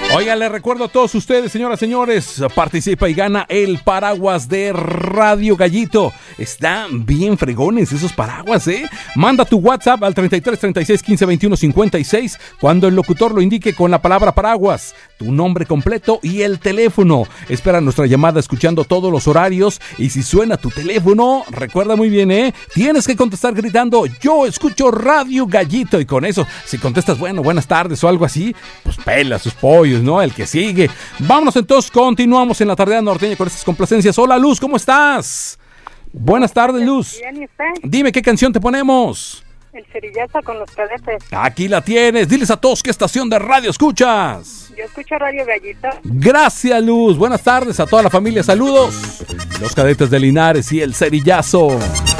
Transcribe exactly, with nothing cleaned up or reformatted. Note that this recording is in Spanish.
Oigan, les recuerdo a todos ustedes, señoras y señores, participa y gana el paraguas de Radio Gallito. Están bien fregones esos paraguas, ¿eh? Manda tu WhatsApp al treinta y tres, treinta y seis, quince, veintiuno, cincuenta y seis cuando el locutor lo indique con la palabra paraguas, tu nombre completo y el teléfono. Espera nuestra llamada escuchando todos los horarios y si suena tu teléfono, recuerda muy bien, ¿eh? Tienes que contestar gritando, yo escucho Radio Gallito, y con eso, si contestas, bueno, buenas tardes o algo así, pues pela sus pollos, ¿no? El que sigue. Vámonos entonces, continuamos en la Tardeada Norteña con estas complacencias. Hola, Luz, ¿cómo estás? Buenas tardes, Luz. Bien, ¿y usted? Dime, ¿qué canción te ponemos? El Cerillazo con los Cadetes. Aquí la tienes. Diles a todos qué estación de radio escuchas. Yo escucho Radio Gallito. Gracias, Luz. Buenas tardes a toda la familia. Saludos. Los Cadetes de Linares y el Cerillazo.